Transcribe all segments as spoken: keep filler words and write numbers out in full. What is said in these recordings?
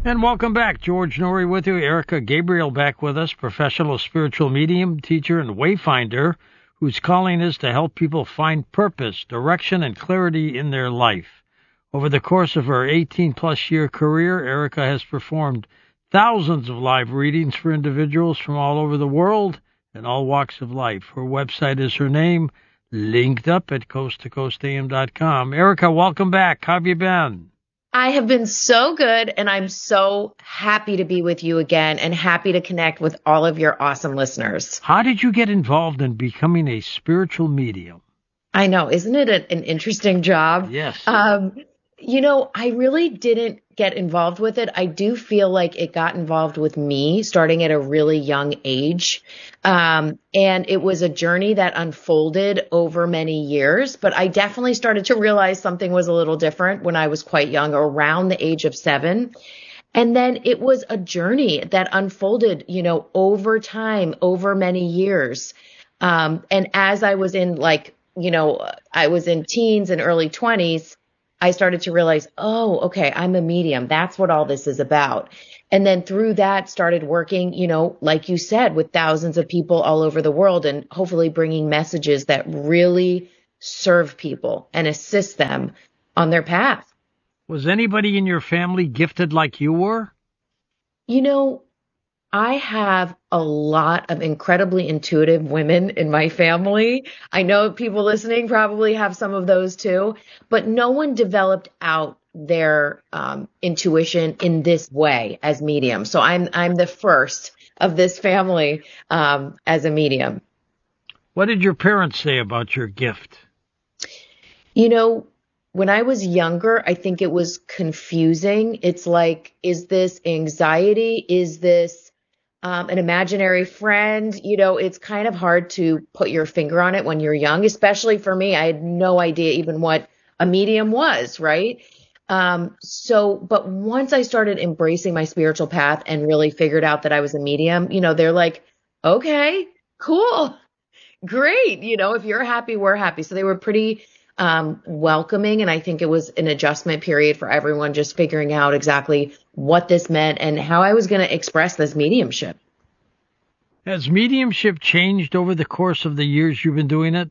And welcome back. George Noory with you. Erica Gabriel back with us, professional spiritual medium, teacher, and wayfinder, whose calling is to help people find purpose, direction, and clarity in their life. Over the course of her eighteen-plus year career, Erica has performed thousands of live readings for individuals from all over the world and all walks of life. Her website is her name, linked up at coast to coast a m dot com. Erica, welcome back. How have you been? I have been so good, and I'm so happy to be with you again and happy to connect with all of your awesome listeners. How did you get involved in becoming a spiritual medium? I know. Isn't it a, an interesting job? Yes. Um, you know, I really didn't get involved with it. I do feel like it got involved with me starting at a really young age. Um, and it was a journey that unfolded over many years, but I definitely started to realize something was a little different when I was quite young, around the age of seven. And then it was a journey that unfolded, you know, over time, over many years. Um, and as I was in like, you know, I was in teens and early twenties, I started to realize, oh, okay, I'm a medium. That's what all this is about. And then through that started working, you know, like you said, with thousands of people all over the world and hopefully bringing messages that really serve people and assist them on their path. Was anybody in your family gifted like you were? You know, I have a lot of incredibly intuitive women in my family. I know people listening probably have some of those too, but no one developed out their um, intuition in this way as medium. So I'm I'm the first of this family um, as a medium. What did your parents say about your gift? You know, when I was younger, I think it was confusing. It's like, is this anxiety? Is this Um, an imaginary friend? You know, it's kind of hard to put your finger on it when you're young, especially for me. I had no idea even what a medium was, right? Um, so, but once I started embracing my spiritual path and really figured out that I was a medium, you know, they're like, okay, cool, great. You know, if you're happy, we're happy. So they were pretty um, welcoming. And I think it was an adjustment period for everyone, just figuring out exactly what this meant and how I was going to express this mediumship. Has mediumship changed over the course of the years you've been doing it?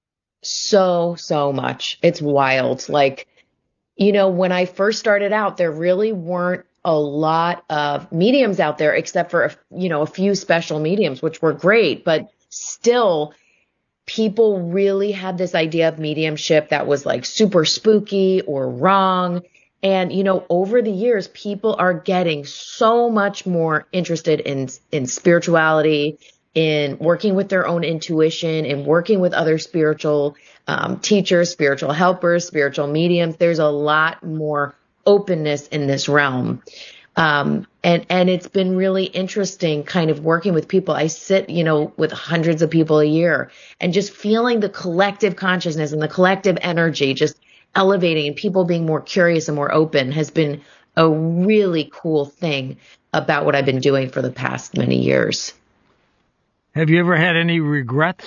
So, so much. It's wild. Like, you know, when I first started out, there really weren't a lot of mediums out there, except for, you know, a few special mediums, which were great, but still people really had this idea of mediumship that was like super spooky or wrong. And, you know, over the years, people are getting so much more interested in, in spirituality, in working with their own intuition, and working with other spiritual um, teachers, spiritual helpers, spiritual mediums. There's a lot more openness in this realm. Um, and, and it's been really interesting kind of working with people. I sit, you know, with hundreds of people a year and just feeling the collective consciousness and the collective energy just elevating and people being more curious and more open has been a really cool thing about what I've been doing for the past many years. Have you ever had any regrets?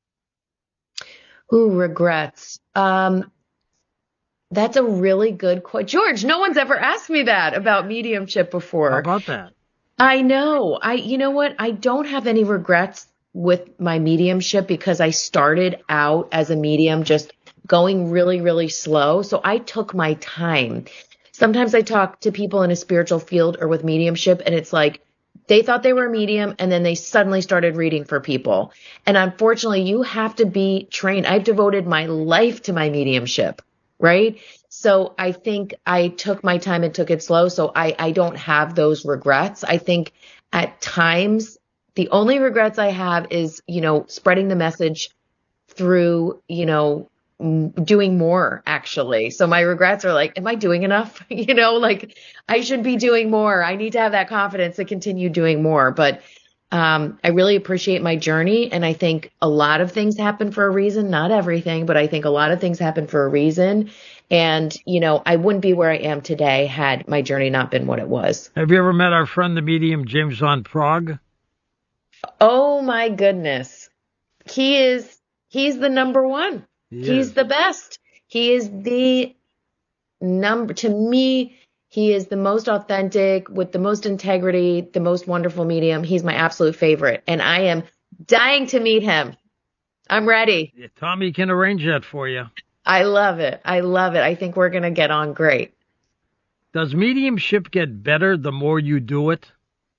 Ooh, regrets. Um, That's a really good question. George, no one's ever asked me that about mediumship before. How about that? I know. I, you know what? I don't have any regrets with my mediumship because I started out as a medium just going really, really slow. So I took my time. Sometimes I talk to people in a spiritual field or with mediumship, and it's like they thought they were a medium and then they suddenly started reading for people. And unfortunately, you have to be trained. I've devoted my life to my mediumship. Right. So I think I took my time and took it slow. So I, I don't have those regrets. I think at times the only regrets I have is, you know, spreading the message through, you know, doing more actually. So my regrets are like, am I doing enough? You know, like I should be doing more. I need to have that confidence to continue doing more. But Um, I really appreciate my journey. And I think a lot of things happen for a reason, not everything, but I think a lot of things happen for a reason. And, you know, I wouldn't be where I am today had my journey not been what it was. Have you ever met our friend, the medium, James Van Praagh? Oh my goodness. He is, he's the number one. He he's is. the best. He is the number, to me, He is the most authentic, with the most integrity, the most wonderful medium. He's my absolute favorite, and I am dying to meet him. I'm ready. Yeah, Tommy can arrange that for you. I love it. I love it. I think we're going to get on great. Does mediumship get better the more you do it?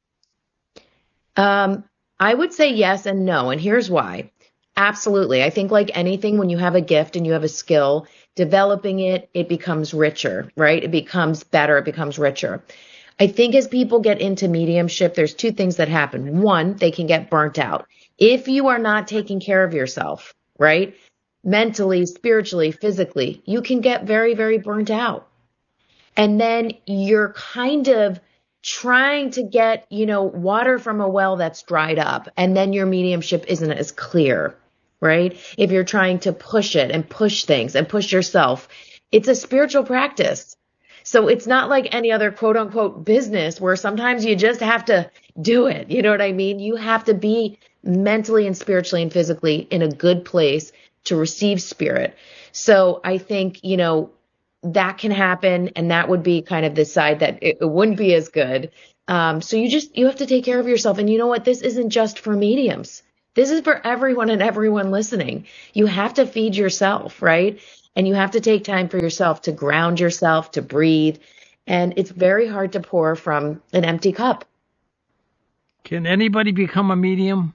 Um, I would say yes and no, and here's why. Absolutely. I think like anything, when you have a gift and you have a skill, developing it, it becomes richer, right? It becomes better. It becomes richer. I think as people get into mediumship, there's two things that happen. One, they can get burnt out. If you are not taking care of yourself, right? Mentally, spiritually, physically, you can get very, very burnt out. And then you're kind of trying to get, you know, water from a well that's dried up, and then your mediumship isn't as clear, right? If you're trying to push it and push things and push yourself, it's a spiritual practice. So it's not like any other quote unquote business where sometimes you just have to do it. You know what I mean? You have to be mentally and spiritually and physically in a good place to receive spirit. So I think, you know, that can happen, and that would be kind of the side that it, it wouldn't be as good. Um, so you just, you have to take care of yourself. And you know what? This isn't just for mediums. This is for everyone and everyone listening. You have to feed yourself, right? And you have to take time for yourself to ground yourself, to breathe. And it's very hard to pour from an empty cup. Can anybody become a medium?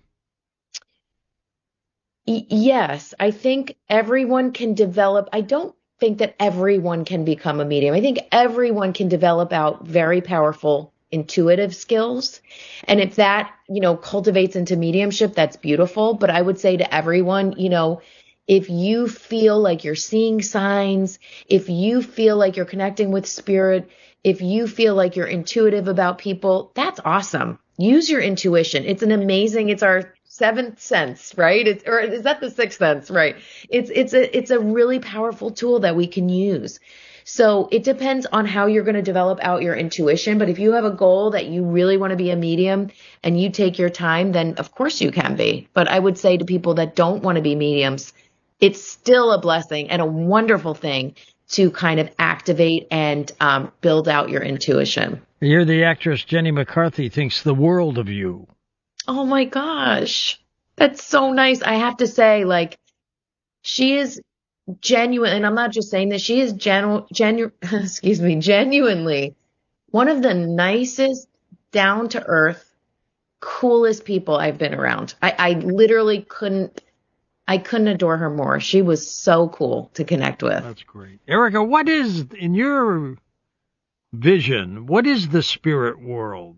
Y- yes, I think everyone can develop. I don't think that everyone can become a medium. I think everyone can develop out very powerful intuitive skills. And if that, you know, cultivates into mediumship, that's beautiful. But I would say to everyone, you know, if you feel like you're seeing signs, if you feel like you're connecting with spirit, if you feel like you're intuitive about people, that's awesome. Use your intuition. It's an amazing, it's our seventh sense, right? It's, or is that the sixth sense? Right. It's, it's a, it's a really powerful tool that we can use. So it depends on how you're going to develop out your intuition. But if you have a goal that you really want to be a medium and you take your time, then of course you can be. But I would say to people that don't want to be mediums, it's still a blessing and a wonderful thing to kind of activate and um, build out your intuition. Here, the actress Jenny McCarthy thinks the world of you. Oh my gosh. That's so nice. I have to say, like, she is genuine, and I'm not just saying this, she is genu- genu- excuse me, genuinely one of the nicest, down to earth, coolest people I've been around. I, I literally couldn't, I couldn't adore her more. She was so cool to connect with. That's great. Erica, what is, in your vision, what is the spirit world?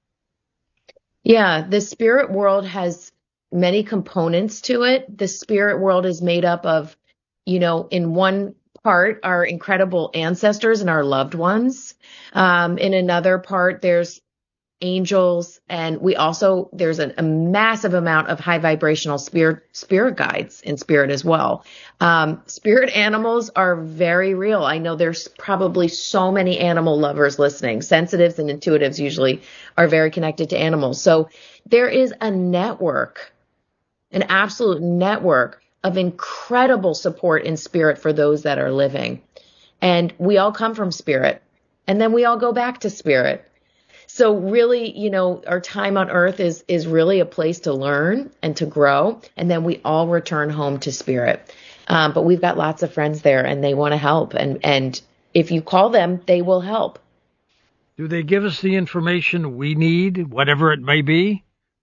Yeah, the spirit world has many components to it. The spirit world is made up of, you know, in one part, our incredible ancestors and our loved ones. Um, in another part, there's angels, and we also, there's a, a massive amount of high vibrational spirit, spirit guides in spirit as well. Um, spirit animals are very real. I know there's probably so many animal lovers listening. Sensitives and intuitives usually are very connected to animals. So there is a network, an absolute network of incredible support in spirit for those that are living. And we all come from spirit, and then we all go back to spirit. So really, you know, our time on earth is, is really a place to learn and to grow. And then we all return home to spirit. Um, but we've got lots of friends there, and they want to help. And, and if you call them, they will help. Do they give us the information we need, whatever it may be?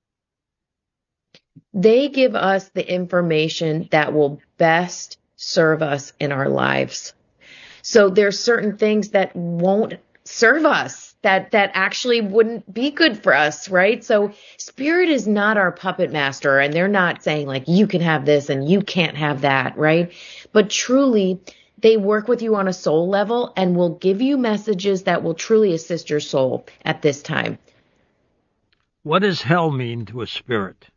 They give us the information that will best serve us in our lives. So there's certain things that won't serve us, that, that actually wouldn't be good for us, right? So spirit is not our puppet master, and they're not saying like, you can have this and you can't have that, right? But truly, they work with you on a soul level and will give you messages that will truly assist your soul at this time. What does hell mean to a spirit?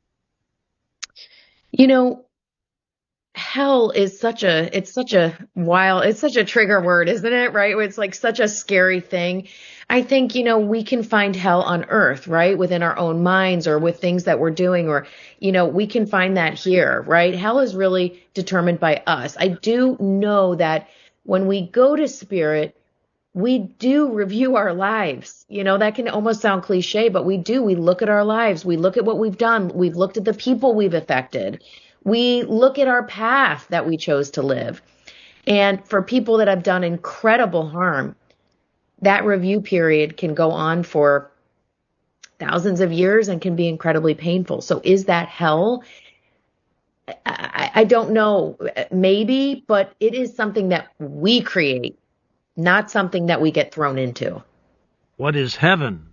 You know, hell is such a, it's such a wild, it's such a trigger word, isn't it? Right? It's like such a scary thing. I think, you know, we can find hell on earth, right? Within our own minds or with things that we're doing, or, you know, we can find that here, right? Hell is really determined by us. I do know that when we go to spirit, we do review our lives. You know, that can almost sound cliche, but we do. We look at our lives. We look at what we've done. We've looked at the people we've affected. We look at our path that we chose to live. And for people that have done incredible harm, that review period can go on for thousands of years and can be incredibly painful. So is that hell? I, I don't know. Maybe, but it is something that we create, not something that we get thrown into. What is heaven?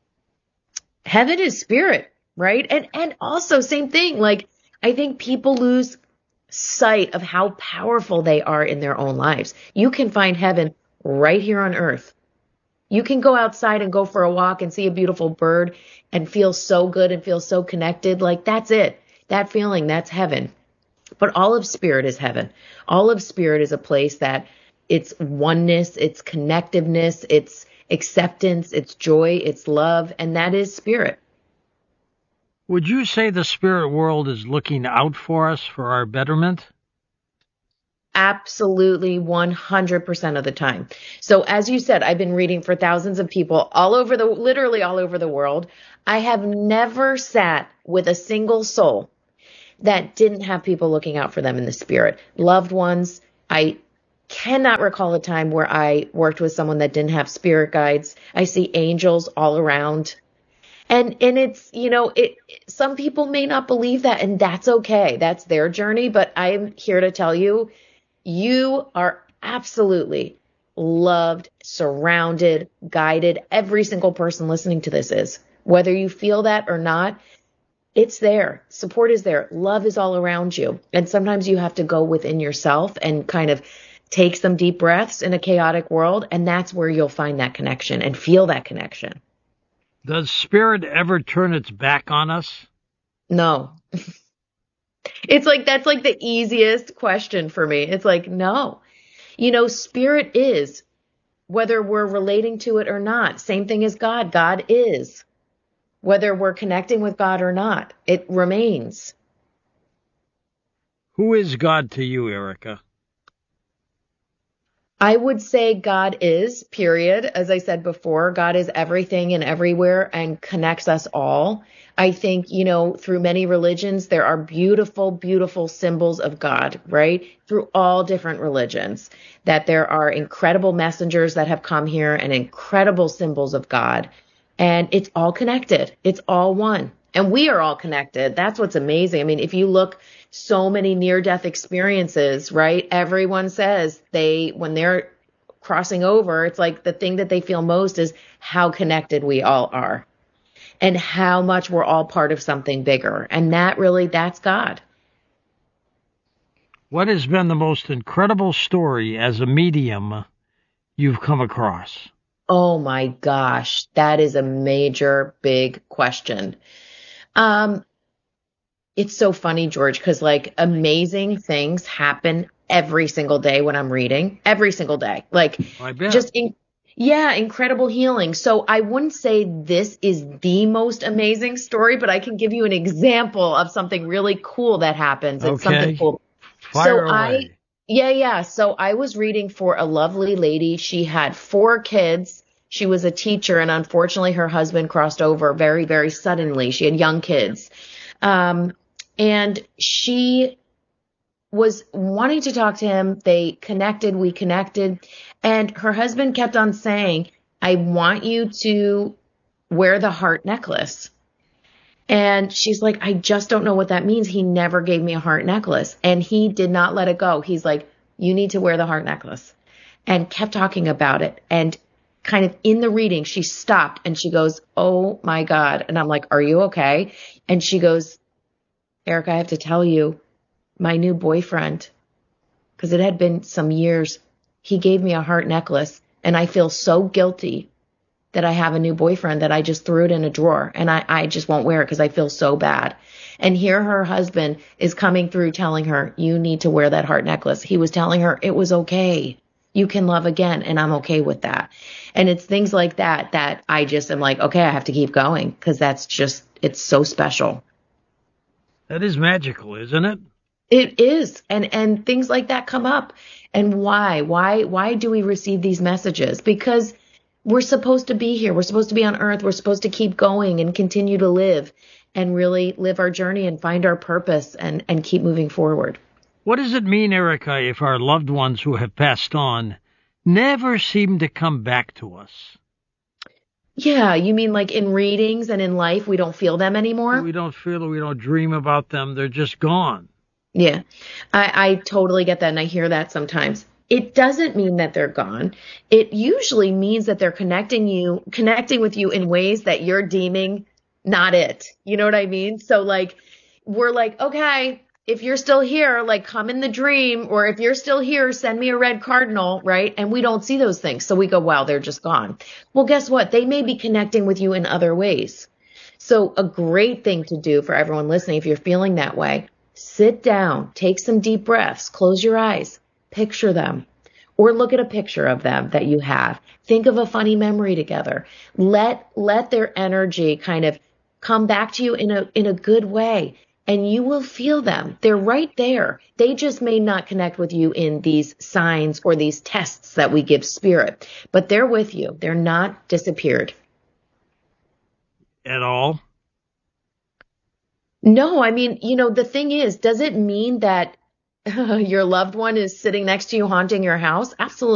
Heaven is spirit, right? And and also same thing. Like, I think people lose sight of how powerful they are in their own lives. You can find heaven right here on earth. You can go outside and go for a walk and see a beautiful bird and feel so good and feel so connected. Like, that's it. That feeling, that's heaven. But all of spirit is heaven. All of spirit is a place that it's oneness, it's connectiveness, it's acceptance, it's joy, it's love, and that is spirit. Would you say the spirit world is looking out for us for our betterment? Absolutely, one hundred percent of the time. So as you said, I've been reading for thousands of people all over the, literally all over the world. I have never sat with a single soul that didn't have people looking out for them in the spirit. Loved ones. I cannot recall a time where I worked with someone that didn't have spirit guides. I see angels all around. And, and it's, you know, it, some people may not believe that, and that's okay. That's their journey. But I'm here to tell you, you are absolutely loved, surrounded, guided. Every single person listening to this is, whether you feel that or not, it's there. Support is there. Love is all around you. And sometimes you have to go within yourself and kind of take some deep breaths in a chaotic world. And that's where you'll find that connection and feel that connection. Does spirit ever turn its back on us? No. It's like, that's like the easiest question for me. It's like, no. You know, spirit is, whether we're relating to it or not. Same thing as God. God is. Whether we're connecting with God or not, it remains. Who is God to you, Erica? I would say God is, period. As I said before, God is everything and everywhere and connects us all. I think, you know, through many religions, there are beautiful, beautiful symbols of God, right? Through all different religions, that there are incredible messengers that have come here and incredible symbols of God. And it's all connected. It's all one. And we are all connected. That's what's amazing. I mean, if you look, so many near-death experiences, right? Everyone says they, when they're crossing over, it's like the thing that they feel most is how connected we all are and how much we're all part of something bigger. And that really, that's God. What has been the most incredible story as a medium you've come across? Oh my gosh, that is a major, big question. Um, it's so funny, George, because like amazing things happen every single day when I'm reading, every single day. Like I bet. just, in, yeah, incredible healing. So I wouldn't say this is the most amazing story, but I can give you an example of something really cool that happens. It's okay. something cool. Fire so away. I, yeah, yeah. So I was reading for a lovely lady. She had four kids. She was a teacher, and unfortunately her husband crossed over very, very suddenly. She had young kids. Um, and she was wanting to talk to him. They connected, we connected, and her husband kept on saying, I want you to wear the heart necklace. And she's like, I just don't know what that means. He never gave me a heart necklace, and he did not let it go. He's like, you need to wear the heart necklace, and kept talking about it. And kind of in the reading, she stopped and she goes, oh my God. And I'm like, are you okay? And she goes, Erica, I have to tell you, my new boyfriend, because it had been some years, he gave me a heart necklace, and I feel so guilty that I have a new boyfriend that I just threw it in a drawer, and I, I just won't wear it because I feel so bad. And here her husband is coming through telling her, you need to wear that heart necklace. He was telling her it was okay. You can love again, and I'm okay with that. And it's things like that that I just am like, okay, I have to keep going because that's just, it's so special. That is magical, isn't it? It is. And, and things like that come up. And why? Why, why do we receive these messages? Because we're supposed to be here. We're supposed to be on earth. We're supposed to keep going and continue to live and really live our journey and find our purpose and, and keep moving forward. What does it mean, Erica, if our loved ones who have passed on never seem to come back to us? Yeah, you mean like in readings and in life, we don't feel them anymore? We don't feel it. We don't dream about them. They're just gone. Yeah, I, I totally get that. And I hear that sometimes. It doesn't mean that they're gone. It usually means that they're connecting you, connecting with you in ways that you're deeming not it. You know what I mean? So like, we're like, okay, if you're still here, like come in the dream, or if you're still here, send me a red cardinal, right? And we don't see those things. So we go, wow, they're just gone. Well, guess what? They may be connecting with you in other ways. So a great thing to do for everyone listening, if you're feeling that way, sit down, take some deep breaths, close your eyes, picture them, or look at a picture of them that you have. Think of a funny memory together. Let, let their energy kind of come back to you in a, in a good way, and you will feel them. They're right there. They just may not connect with you in these signs or these tests that we give spirit, but they're with you. They're not disappeared. At all? No, I mean, you know, the thing is, does it mean that your loved one is sitting next to you haunting your house? Absolutely.